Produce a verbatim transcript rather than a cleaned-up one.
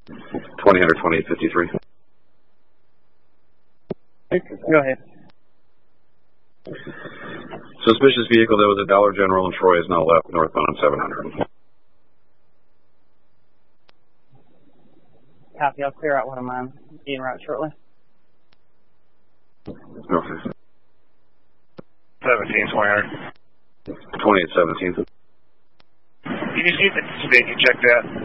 twenty hundred, twenty-eight fifty-three. Go ahead. Suspicious vehicle that was at Dollar General in Troy is now left northbound on seven hundred. Copy. I'll clear out one of mine. Be en route shortly. Okay. seventeen, twenty hundred. twenty-eight seventeen. Can you see if it's, can you check that?